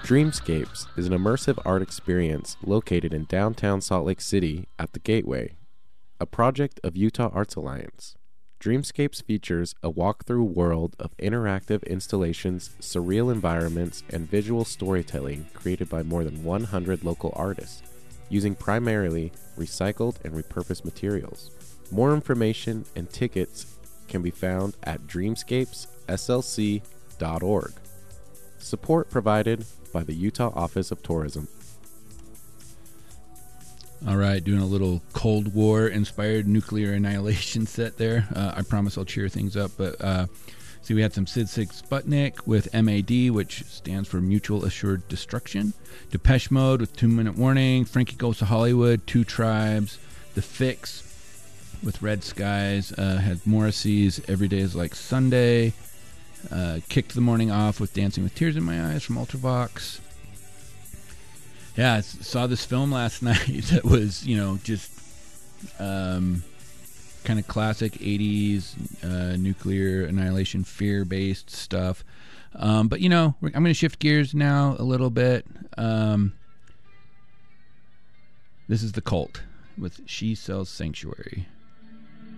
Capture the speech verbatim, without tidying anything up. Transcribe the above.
Dreamscapes is an immersive art experience located in downtown Salt Lake City at the Gateway, a project of Utah Arts Alliance. Dreamscapes features a walk-through world of interactive installations, surreal environments, and visual storytelling created by more than one hundred local artists, using primarily recycled and repurposed materials. More information and tickets can be found at dreamscapes s l c dot org. Support provided by the Utah Office of Tourism. All right, doing a little Cold War-inspired nuclear annihilation set there. Uh, I promise I'll cheer things up. But uh, see, we had some Sid Six Sputnik with M A D, which stands for Mutual Assured Destruction. Depeche Mode with Two Minute Warning. Frankie Goes to Hollywood, Two Tribes. The Fix with Red Skies. Uh, had Morrissey's Every Day is Like Sunday. Uh, kicked the morning off with Dancing with Tears in My Eyes from Ultravox. Yeah, I saw this film last night that was, you know, just um, kind of classic eighties uh, nuclear annihilation, fear-based stuff. Um, but, you know, I'm going to shift gears now a little bit. Um, this is The Cult with She Sells Sanctuary.